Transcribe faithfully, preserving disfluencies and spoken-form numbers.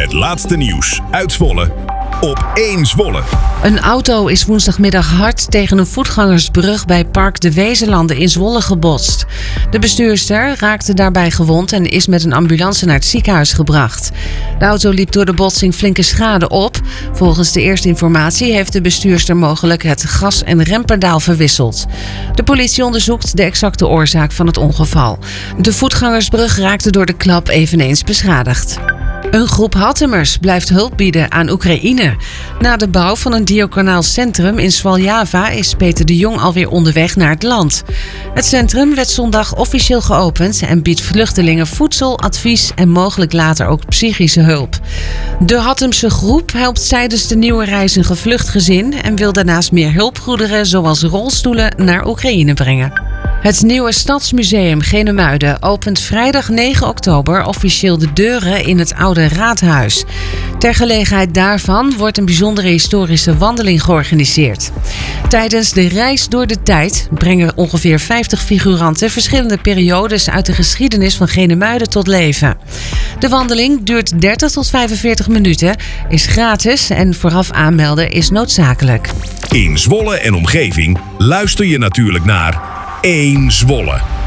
Het laatste nieuws uit Zwolle op één Zwolle. Een auto is woensdagmiddag hard tegen een voetgangersbrug bij Park de Wezenlanden in Zwolle gebotst. De bestuurster raakte daarbij gewond en is met een ambulance naar het ziekenhuis gebracht. De auto liep door de botsing flinke schade op. Volgens de eerste informatie heeft de bestuurster mogelijk het gas- en rempedaal verwisseld. De politie onderzoekt de exacte oorzaak van het ongeval. De voetgangersbrug raakte door de klap eveneens beschadigd. Een groep Hattemers blijft hulp bieden aan Oekraïne. Na de bouw van een diaconaal centrum in Svaljava is Peter de Jong alweer onderweg naar het land. Het centrum werd zondag officieel geopend en biedt vluchtelingen voedsel, advies en mogelijk later ook psychische hulp. De Hattemse groep helpt tijdens de nieuwe reis een gevlucht gezin en wil daarnaast meer hulpgoederen zoals rolstoelen naar Oekraïne brengen. Het nieuwe Stadsmuseum Genemuiden opent vrijdag negen oktober officieel de deuren in het oude raadhuis. Ter gelegenheid daarvan wordt een bijzondere historische wandeling georganiseerd. Tijdens de reis door de tijd brengen ongeveer vijftig figuranten verschillende periodes uit de geschiedenis van Genemuiden tot leven. De wandeling duurt dertig tot vijfenveertig minuten, is gratis en vooraf aanmelden is noodzakelijk. In Zwolle en omgeving luister je natuurlijk naar één Zwolle.